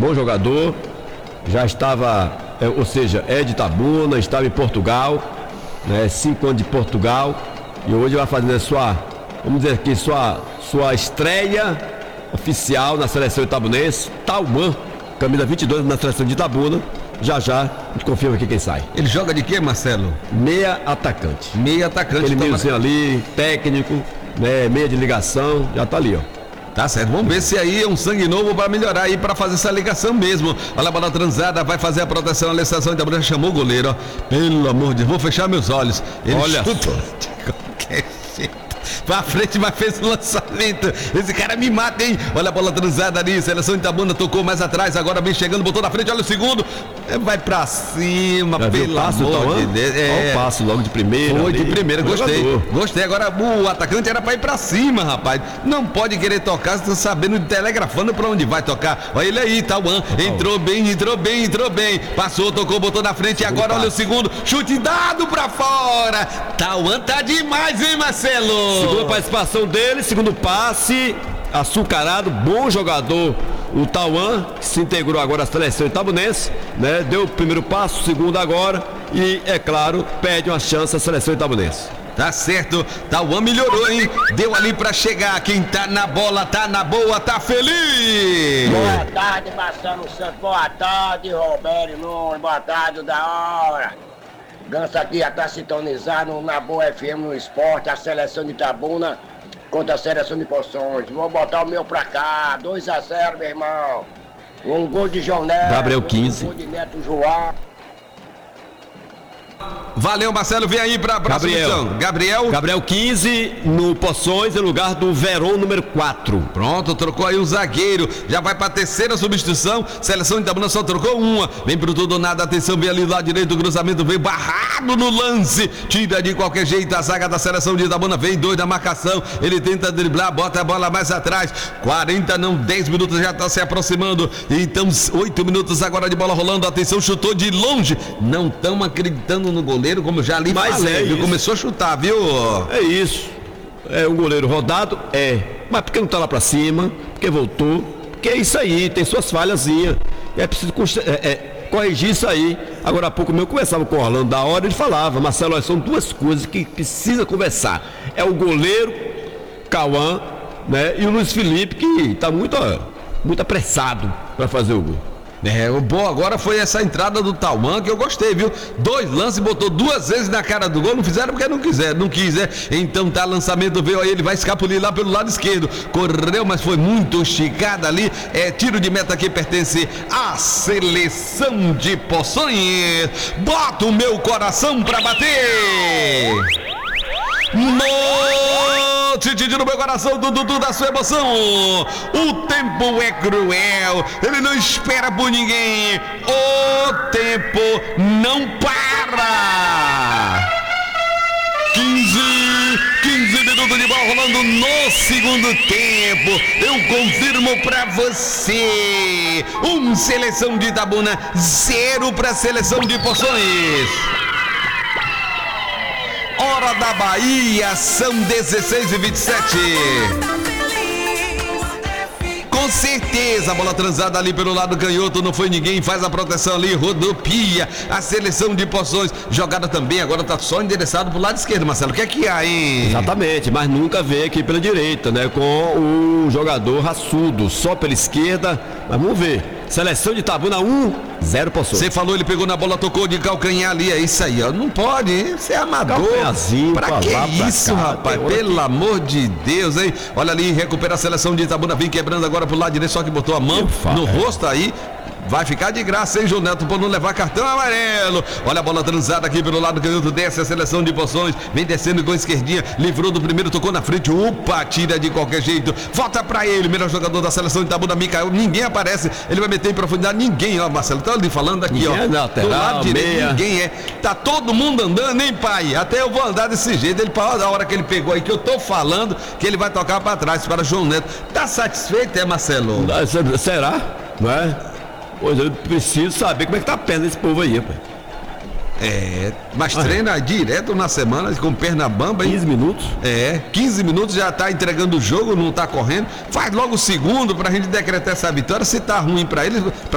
bom jogador, já estava, ou seja, é de Itabuna, estava em Portugal, né, 5 anos de Portugal, e hoje vai fazer vamos dizer aqui, sua estreia oficial na seleção itabunense. Tauan, camisa 22 na seleção de Itabuna. Já a gente confirma aqui quem sai. Ele joga de quê, Marcelo? Meia atacante. Meia atacante. Aquele meiozinho ali, técnico, né, meia de ligação, já tá ali, ó. Tá certo, vamos ver se aí é um sangue novo para melhorar aí, para fazer essa ligação mesmo. Olha a bola transada, vai fazer a proteção, a Alessação de Itabuna chamou o goleiro, ó. Pelo amor de Deus, vou fechar meus olhos. Ele olha chutou de qualquer jeito pra frente, mas fez o lançamento. Esse cara me mata, hein? Olha a bola transada ali, Seleção de Itabuna tocou mais atrás, agora vem chegando, botou na frente, olha o segundo. Vai pra cima, pelo amor de Deus. Olha o passo logo de primeira. Foi de primeira, gostei. Agora o atacante era pra ir pra cima, rapaz. Não pode querer tocar, você tá sabendo, telegrafando pra onde vai tocar. Olha ele aí, Tauan. Entrou bem. Passou, tocou, botou na frente e agora olha o segundo. Chute dado pra fora. Tauan tá demais, hein, Marcelo? Segunda participação dele, segundo passe, açucarado, bom jogador. O Tauan, que se integrou agora à seleção itabunense, né? Deu o primeiro passo, o segundo agora e, é claro, pede uma chance à seleção itabunense. Tá certo, Tauan melhorou, hein? Deu ali pra chegar, quem tá na bola, tá na boa, tá feliz! Boa tarde, Marcelo Santos, boa tarde, Roberto Nunes, boa tarde, da hora. Ganso aqui já tá sintonizado na Boa FM no esporte, a seleção de Itabuna contra a seleção de Poções. Vou botar o meu pra cá, 2-0, meu irmão. Um gol de João Neto, Gabriel 15. um gol de Neto João. Valeu, Marcelo, vem aí pra substituição. Gabriel 15 no Poções, em lugar do Verón número 4. Pronto, trocou aí um zagueiro, já vai pra terceira substituição. Seleção de Itabuna só trocou uma. Vem pro tudo ou nada, atenção, vem ali do lado direito, o cruzamento veio barrado no lance. Tira de qualquer jeito a zaga da seleção de Itabuna, vem 2 na marcação. Ele tenta driblar, bota a bola mais atrás. 40 não, 10 minutos já tá se aproximando. Então 8 minutos agora de bola rolando, atenção, chutou de longe. Não estão acreditando no goleiro, como já ali falei, começou a chutar, viu? É isso. É um goleiro rodado, mas porque não tá lá pra cima, porque voltou, porque é isso aí, tem suas falhazinhas. E é preciso corrigir isso aí. Agora há pouco eu conversava com o Orlando da hora, ele falava, Marcelo, são duas coisas que precisa conversar. É o goleiro, Cauã, né? E o Luiz Felipe, que tá muito apressado para fazer o gol. O bom agora foi essa entrada do Tauan, que eu gostei, viu? 2 lances, botou 2 vezes na cara do gol, não fizeram porque não quis, né? Então tá, lançamento veio aí, ele vai escapulir lá pelo lado esquerdo. Correu, mas foi muito esticada ali. Tiro de meta que pertence à seleção de Poções. Bota o meu coração pra bater! Titi no meu coração, Dudu da sua emoção. O tempo é cruel, ele não espera por ninguém. O tempo não para. 15 minutos de bola rolando no segundo tempo. Eu confirmo pra você. Seleção de Itabuna, 0 pra seleção de Poções. Hora da Bahia, são 16h27. Com certeza, a bola transada ali pelo lado canhoto, não foi ninguém, faz a proteção ali, rodopia, a seleção de Poções, jogada também, agora tá só endereçado pro lado esquerdo, Marcelo, o que é que há, hein? Exatamente, mas nunca veio aqui pela direita, né, com o jogador raçudo, só pela esquerda, mas vamos ver. Seleção de Itabuna 1-0 Poções. Você falou, ele pegou na bola, tocou de calcanhar ali, é isso aí, ó. Não pode, hein? Você é amador. Pra que isso, rapaz? Pelo amor de Deus, hein? Olha ali, recupera a seleção de Itabuna, vem quebrando agora pro lado direito, só que botou a mão no rosto aí. Vai ficar de graça, hein, João Neto, por não levar cartão amarelo. Olha a bola transada aqui pelo lado canhoto, desce a seleção de Poções, vem descendo com a esquerdinha, livrou do primeiro, tocou na frente, tira de qualquer jeito, volta pra ele, melhor jogador da seleção de Itabuna, Micael, ninguém aparece, ele vai meter em profundidade, ninguém, ó, Marcelo, tá ali falando aqui, ó, lateral, do lado direito, meia. Ninguém tá todo mundo andando, hein, pai, até eu vou andar desse jeito, ele parou da hora que ele pegou aí, que eu tô falando, que ele vai tocar pra trás, para João Neto, tá satisfeito, Marcelo? Será? Não é? Pois eu preciso saber como é que tá a perna desse povo aí, rapaz. Mas treina direto na semana com perna bamba, hein? 15 minutos? 15 minutos já tá entregando o jogo, não tá correndo. Faz logo o segundo pra gente decretar essa vitória. Se tá ruim pra eles,